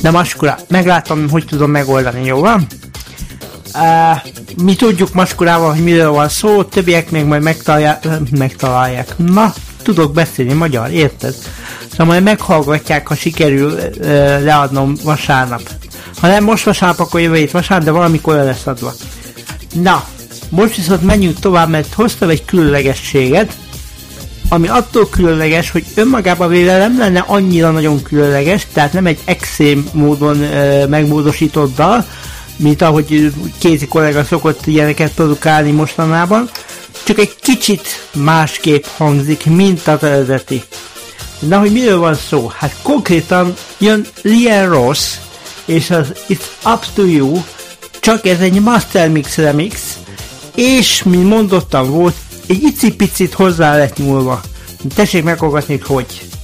De Maskurá, meglátom, hogy tudom megoldani, jó van? Mi tudjuk Maskurával, hogy miről van szó, többiek még majd megtalálják. Na, tudok beszélni magyar, érted? Szóval majd meghallgatják, ha sikerül leadnom vasárnap. Ha nem most vasárnap, akkor jövő hét vasárnap, de valamikor le lesz adva. Na, most viszont menjünk tovább, mert hoztam egy különlegességet, ami attól különleges, hogy önmagában véve nem lenne annyira nagyon különleges, tehát nem egy extrém módon megmódosított dal, mint ahogy Kézi kollega szokott ilyeneket produkálni mostanában, csak egy kicsit másképp hangzik, mint az eredeti. Na, hogy miről van szó? Hát konkrétan jön Liam Ross, és az It's Up To You, csak ez egy Master Mix remix, és, mint mondottam, volt, egy icipicit hozzá lett nyúlva. Tessék meghallgatni, hogy